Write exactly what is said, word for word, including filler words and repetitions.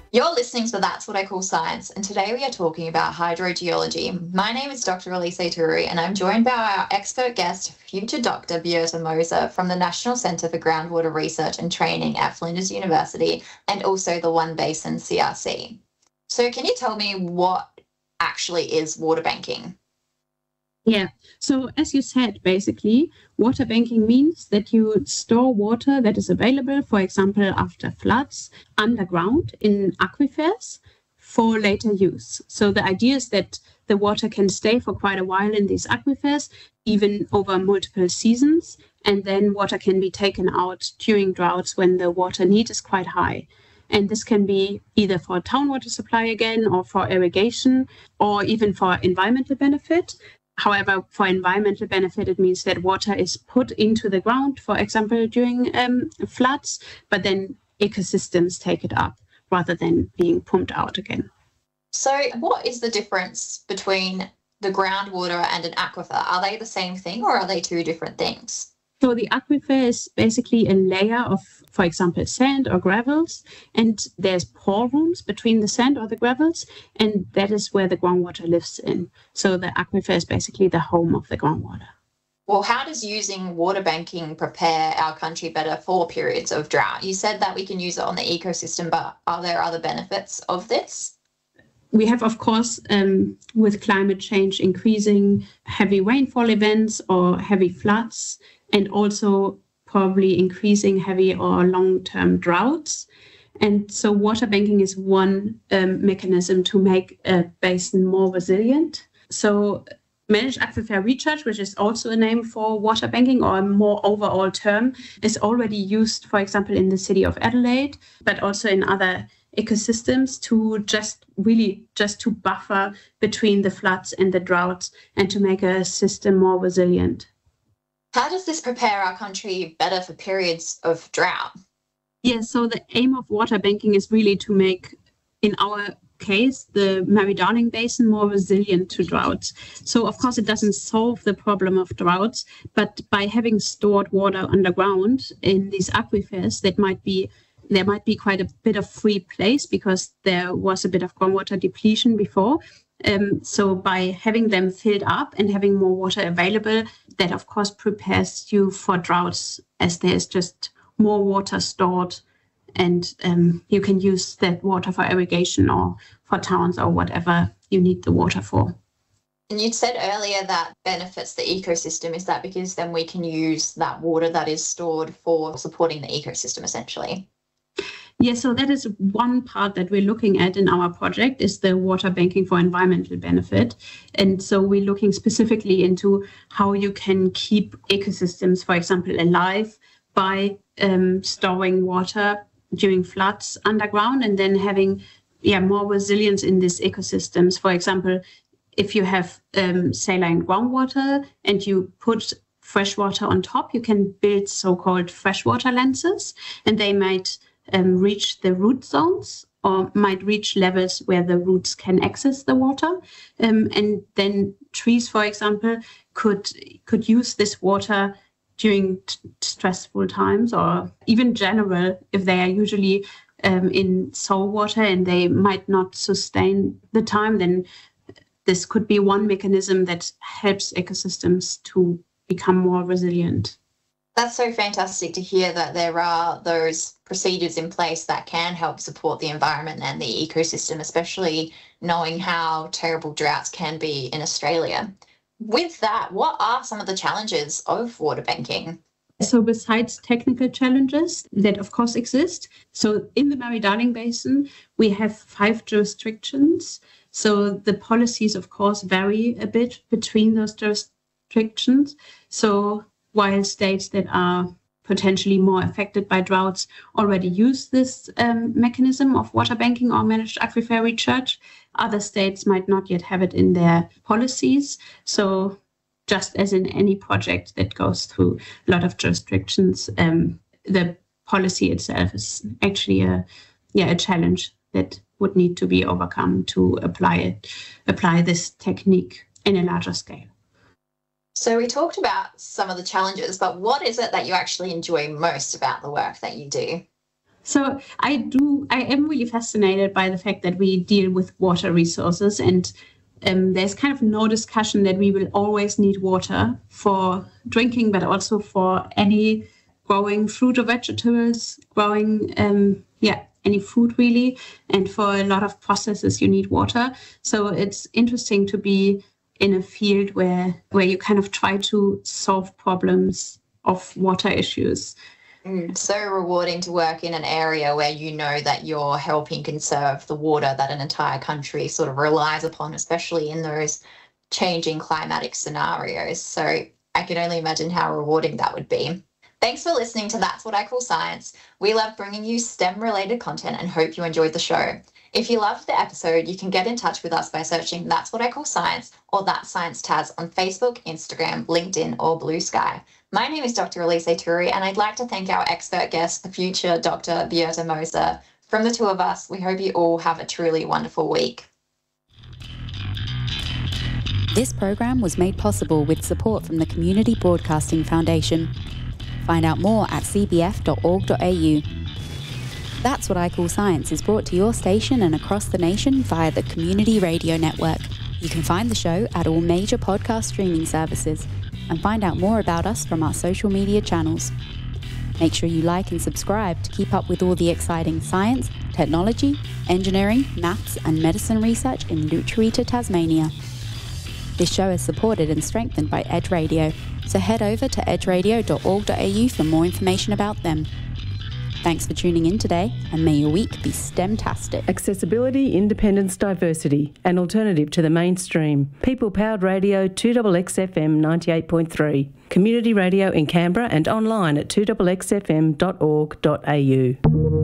You're listening to That's What I Call Science, and today we are talking about hydrogeology. My name is Doctor Elise Turu, and I'm joined by our expert guest, future Doctor Beata Moser from the National Centre for Groundwater Research and Training at Flinders University, and also the One Basin C R C. So can you tell me what actually is water banking? Yeah, so as you said, basically, water banking means that you store water that is available, for example, after floods, underground in aquifers for later use. So the idea is that the water can stay for quite a while in these aquifers, even over multiple seasons, and then water can be taken out during droughts when the water need is quite high. And this can be either for town water supply again, or for irrigation, or even for environmental benefit. However, for environmental benefit, it means that water is put into the ground, for example, during um, floods, but then ecosystems take it up rather than being pumped out again. So what is the difference between the groundwater and an aquifer? Are they the same thing or are they two different things? So the aquifer is basically a layer of, for example, sand or gravels, and there's pore rooms between the sand or the gravels, and that is where the groundwater lives in. So the aquifer is basically the home of the groundwater. Well, how does using water banking prepare our country better for periods of drought? You said that we can use it on the ecosystem, but are there other benefits of this? We have, of course, um, with climate change increasing heavy rainfall events or heavy floods, and also probably increasing heavy or long-term droughts. And so water banking is one um, mechanism to make a basin more resilient. So managed aquifer recharge, which is also a name for water banking or a more overall term, is already used, for example, in the city of Adelaide, but also in other ecosystems to just really just to buffer between the floods and the droughts and to make a system more resilient. How does this prepare our country better for periods of drought? Yeah, so the aim of water banking is really to make, in our case, the Murray-Darling Basin more resilient to droughts. So, of course, it doesn't solve the problem of droughts, but by having stored water underground in these aquifers, that might be there might be quite a bit of free place because there was a bit of groundwater depletion before. Um, so by having them filled up and having more water available, that of course prepares you for droughts, as there's just more water stored, and um, you can use that water for irrigation or for towns or whatever you need the water for. And you said earlier that benefits the ecosystem. Is that because then we can use that water that is stored for supporting the ecosystem essentially? Yeah, so that is one part that we're looking at in our project, is the water banking for environmental benefit. And so we're looking specifically into how you can keep ecosystems, for example, alive by um, storing water during floods underground and then having yeah, more resilience in these ecosystems. For example, if you have um, saline groundwater and you put fresh water on top, you can build so-called freshwater lenses, and they might Um, reach the root zones or might reach levels where the roots can access the water. Um, and then trees, for example, could could use this water during t- stressful times, or even general, if they are usually um, in soil water and they might not sustain the time, then this could be one mechanism that helps ecosystems to become more resilient. That's so fantastic to hear that there are those procedures in place that can help support the environment and the ecosystem, especially knowing how terrible droughts can be in Australia. With that, what are some of the challenges of water banking? So besides technical challenges that of course exist, so in the Murray-Darling Basin, we have five jurisdictions. So the policies, of course, vary a bit between those jurisdictions. So while states that are potentially more affected by droughts already use this um, mechanism of water banking or managed aquifer recharge, other states might not yet have it in their policies. So just as in any project that goes through a lot of jurisdictions, um, the policy itself is actually a yeah a challenge that would need to be overcome to apply it, apply this technique in a larger scale. So we talked about some of the challenges, but what is it that you actually enjoy most about the work that you do? So I do, I am really fascinated by the fact that we deal with water resources, and um, there's kind of no discussion that we will always need water for drinking, but also for any growing fruit or vegetables, growing, um, yeah, any food really. And for a lot of processes, you need water. So it's interesting to be in a field where where you kind of try to solve problems of water issues. Mm, so rewarding to work in an area where you know that you're helping conserve the water that an entire country sort of relies upon, especially in those changing climatic scenarios. So I can only imagine how rewarding that would be. Thanks for listening to That's What I Call Science. We love bringing you STEM-related content and hope you enjoyed the show. If you loved the episode, you can get in touch with us by searching That's What I Call Science or That Science Taz on Facebook, Instagram, LinkedIn, or Blue Sky. My name is Doctor Elise Turi, and I'd like to thank our expert guest, the future Doctor Beata Moser. From the two of us, we hope you all have a truly wonderful week. This program was made possible with support from the Community Broadcasting Foundation. Find out more at c b f dot org dot a u. That's What I Call Science is brought to your station and across the nation via the Community Radio Network. You can find the show at all major podcast streaming services and find out more about us from our social media channels. Make sure you like and subscribe to keep up with all the exciting science, technology, engineering, maths and medicine research in Lutruwita, Tasmania. This show is supported and strengthened by Edge Radio, so head over to edge radio dot org dot a u for more information about them. Thanks for tuning in today, and may your week be STEM-tastic. Accessibility, independence, diversity, an alternative to the mainstream. People-powered radio, two X X F M ninety-eight point three. Community radio in Canberra and online at two X X F M dot org dot a u.